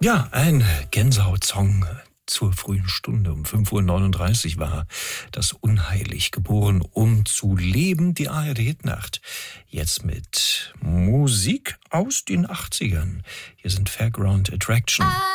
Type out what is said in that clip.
Ja, ein Gänsehaut-Song zur frühen Stunde. Um 5:39 Uhr war das Unheilig geboren, um zu leben, die ARD-Nacht. Jetzt mit Musik aus den 80ern. Hier sind Fairground Attraction.